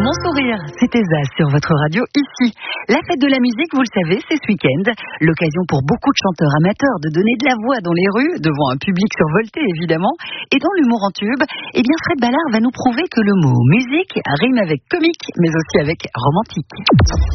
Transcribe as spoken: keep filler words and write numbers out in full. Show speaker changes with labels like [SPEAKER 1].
[SPEAKER 1] Mon sourire, c'était ça sur votre radio ici. La fête de la musique, vous le savez, c'est ce week-end. L'occasion pour beaucoup de chanteurs amateurs de donner de la voix dans les rues, devant un public survolté évidemment. Et dans l'humour en tube, eh bien Fred Ballard va nous prouver que le mot musique rime avec comique, mais aussi avec romantique.